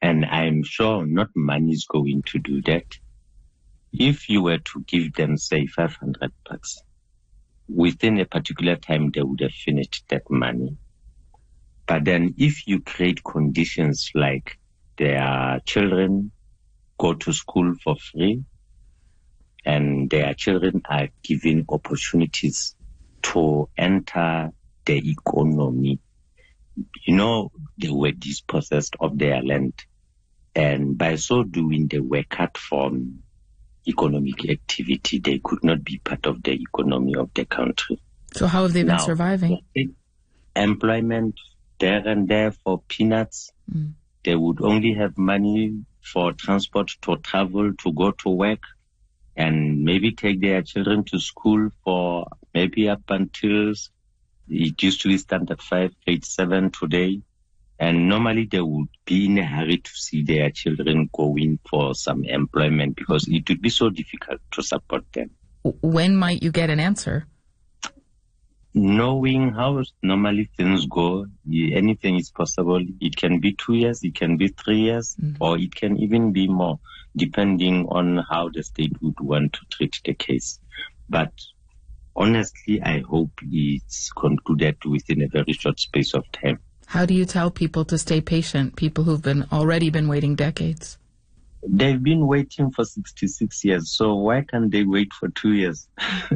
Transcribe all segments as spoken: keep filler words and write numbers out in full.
And I'm sure not money is going to do that. If you were to give them, say, five hundred bucks, within a particular time, they would have finished that money. But then if you create conditions like their children go to school for free and their children are given opportunities to enter the economy, you know, they were dispossessed of their land. And by so doing, they were cut from economic activity. They could not be part of the economy of the country. So how have they been now, surviving? Employment there and there for peanuts. Mm. They would only have money for transport to travel, to go to work, and maybe take their children to school for maybe up until it used to be standard five, grade seven today. And normally they would be in a hurry to see their children going for some employment because it would be so difficult to support them. When might you get an answer? Knowing how normally things go, anything is possible. It can be two years, it can be three years, mm-hmm. or it can even be more, depending on how the state would want to treat the case. But honestly, I hope it's concluded within a very short space of time. How do you tell people to stay patient, people who've been already been waiting decades? They've been waiting for sixty-six years, so why can't they wait for two years?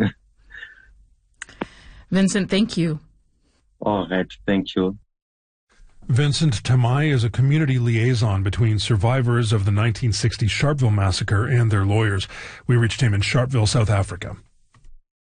Vincent, thank you. All right, thank you. Vincent Tamai is a community liaison between survivors of the nineteen sixty Sharpeville massacre and their lawyers. We reached him in Sharpeville, South Africa.